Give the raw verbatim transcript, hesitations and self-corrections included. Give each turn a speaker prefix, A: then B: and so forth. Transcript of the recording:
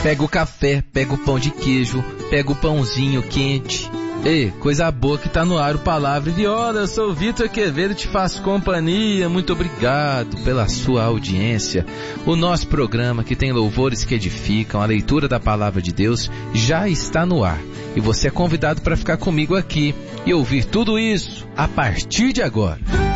A: Pega o café, pega o pão de queijo, pega o pãozinho quente. Ei, coisa boa que tá no ar o Palavra de Hora. Eu sou o Vitor Quevedo e te faço companhia. Muito obrigado pela sua audiência. O nosso programa, que tem louvores que edificam, a leitura da Palavra de Deus, já está no ar. E você é convidado para ficar comigo aqui e ouvir tudo isso a partir de agora.